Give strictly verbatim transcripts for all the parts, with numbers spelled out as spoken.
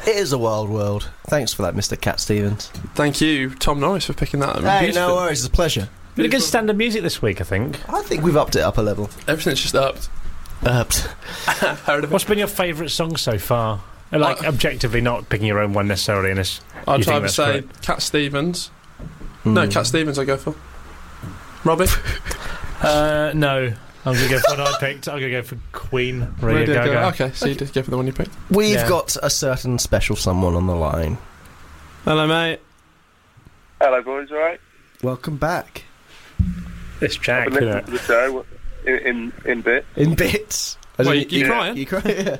It is a wild world. Thanks for that, Mister Cat Stevens. Thank you, Tom Norris, for picking that up. Hey, no worries, it's a pleasure. Been a good standard music this week, I think. I think we've upped it up a level. Everything's just upped. Upped. What's been your favourite song so far? Like, uh, objectively, not picking your own one necessarily. In this, I'd try to say correct. Cat Stevens. Mm. No, Cat Stevens I go for. Robbie? uh, no. I'm going to go for what I picked. I'm going to go for Queen, Radio, Radio Gaga. Gaga. Okay, so you did go for the one you picked. We've yeah. got a certain special someone on the line. Hello, mate. Hello, boys, alright? Welcome back. It's Jack, I've been listening to the show in, in, in bits. In bits? Wait, you, you crying? You crying? Yeah.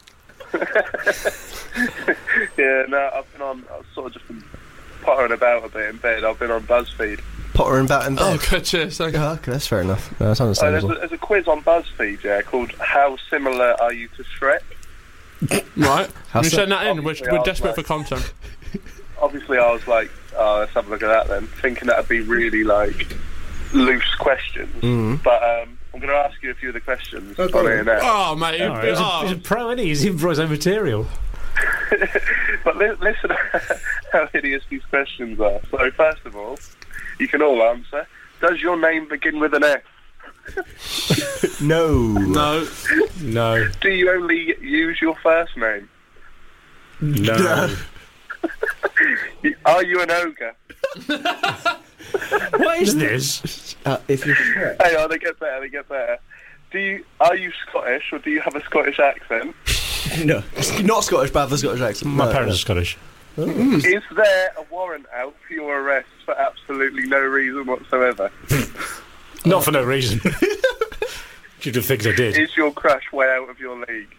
Yeah, no, I've been on, I've sort of just been pottering about a bit in bed. I've been on BuzzFeed. Pottering about in bed? Oh, good, cheers. Okay, oh, okay that's fair enough. No, that's oh, understandable. there's, a, there's a quiz on BuzzFeed, yeah, called How Similar Are You to Shrek? Right. How you so- send that in, we're, we're desperate like, for content. Obviously, I was like, oh, let's have a look at that then, thinking that would be really, like, loose questions. Mm. But um, I'm going to ask you a few of the questions okay. on here now. Oh, mate. Oh, he's, oh. A, he's a pro, isn't he? He's in for his own material. But li- listen how hideous these questions are. So, first of all, you can all answer. Does your name begin with an F? No. No. No. Do you only use your first name? No. Are you an ogre? What is this? Uh, if you're Shrek. Hang on, they get better, they get better. Do you, are you Scottish, or do you have a Scottish accent? No. Not Scottish, but I have a Scottish accent. My no, parents no. are Scottish. Mm. Is there a warrant out for your arrest for absolutely no reason whatsoever? Not for no reason. Due to things I did. Is your crush way out of your league?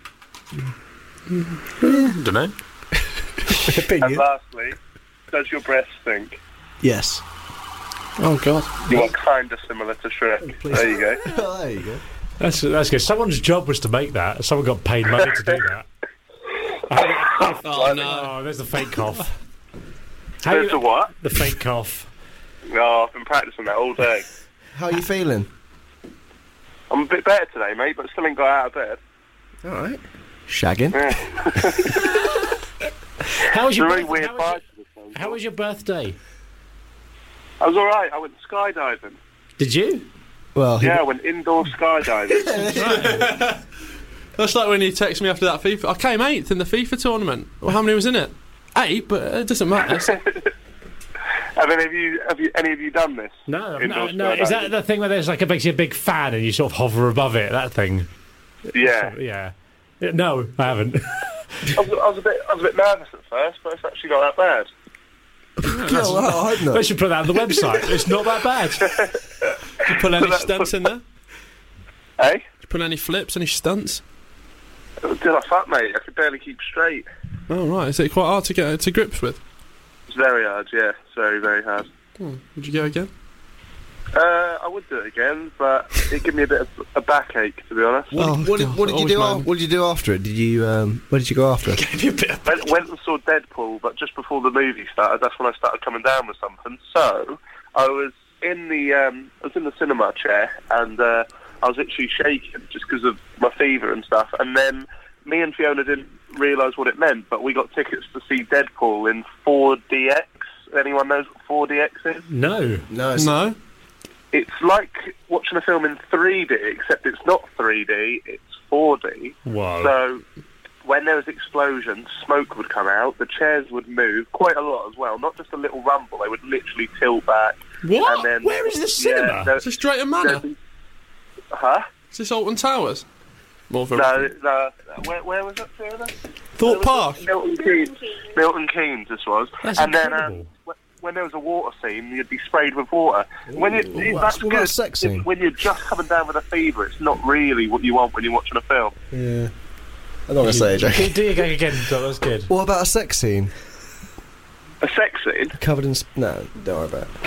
Don't know. And lastly, does your breath stink? Yes. Oh, God. You are kind of similar to Shrek. Please. There you go. Oh, there you go. That's that's good. Someone's job was to make that. Someone got paid money to do that. I, Oh, no. oh, there's the fake cough. How There's you- the what? The fake cough. Oh, I've been practicing that all day. How are you feeling? I'm a bit better today, mate, but still ain't got out of bed. All right. Shagging. Yeah. How was It's a your really birth- weird how was vibe your, to this phone how call. was your birthday? I was alright, I went skydiving. Did you? Well, he Yeah, I went indoor skydiving. That's like when you text me after that FIFA. I came eighth in the FIFA tournament. Well, how many was in it? Eight, but it doesn't matter. Have any of you, have you, any of you done this? No, Indoor no, no. Is that skydiving? the thing where there's like a basically a big fan and you sort of hover above it? That thing. Yeah. Yeah. No, I haven't. I was, I was a bit, I was a bit nervous at first, but it's actually not that bad. yeah, well, I hope not. They should put that on the website. It's not that bad. Did you pull any That's stunts what- in there? Eh? Did you pull any flips, any stunts? Did I fuck, mate? I could barely keep straight. Oh, right. Is it quite hard to get to grips with? It's very hard, yeah. It's very, very hard. Oh, would you go again? Uh, I would do it again, but it gave me a bit of a backache, to be honest. What, Oh, what, did, God, what did you always do? man. Af- what did you do after it? Did you? Um, where did you go after it? Went, went and saw Deadpool, but just before the movie started, that's when I started coming down with something. So I was in the um, I was in the cinema chair, and uh, I was literally shaking just because of my fever and stuff. And then me and Fiona didn't realise what it meant, but we got tickets to see Deadpool in four D X. Anyone knows what four D X is? No. No. It's No. It's like watching a film in three D, except it's not three D, it's four D. Whoa. So when there was explosions, smoke would come out, the chairs would move, quite a lot as well, not just a little rumble, they would literally tilt back. What? And then, Where is the cinema? Yeah, there- Is this Drayton Manor? there- huh? Is this Alton Towers? More of a No, no, where, where was it, Fiona? Thorpe Park. Milton Keynes. Milton Keynes, this was. That's and incredible. then uh, wh- when there was a water scene, you'd be sprayed with water. When you, Ooh, that's what about good. a sex scene? If- when you're just coming down with a fever, it's not really what you want when you're watching a film. Yeah. I'm not gonna say it, Jake. Do, do your gag again, Doc, that's good. What about a sex scene? A sex scene? Covered in... Sp- no, don't worry about it.